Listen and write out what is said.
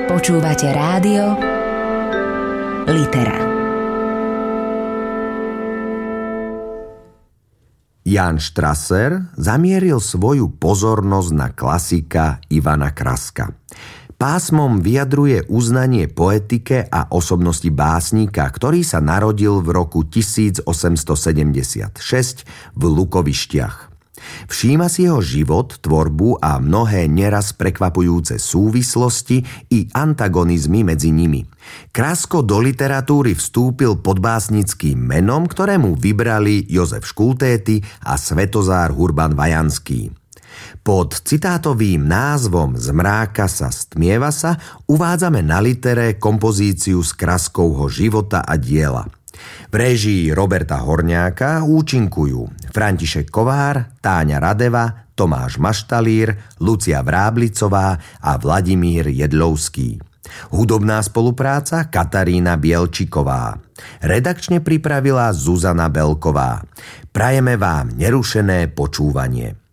Počúvate rádio Litera. Jan Strasser zamieril svoju pozornosť na klasika Ivana Kraska. Pásmom vyjadruje uznanie poetike a osobnosti básnika, ktorý sa narodil v roku 1876 v Lukovištiach. Všíma si jeho život, tvorbu a mnohé neraz prekvapujúce súvislosti i antagonizmy medzi nimi. Krasko do literatúry vstúpil pod básnickým menom, ktorému vybrali Jozef Škultéty a Svetozár Hurban Vajanský. Pod citátovým názvom Zmráka sa, stmieva sa uvádzame na litere kompozíciu z Kraskovho života a diela. V réžii Roberta Horňáka účinkujú František Kovár, Táňa Radeva, Tomáš Maštalír, Lucia Vráblicová a Vladimír Jedlovský. Hudobná spolupráca Katarína Bielčiková. Redakčne pripravila Zuzana Belková. Prajeme vám nerušené počúvanie.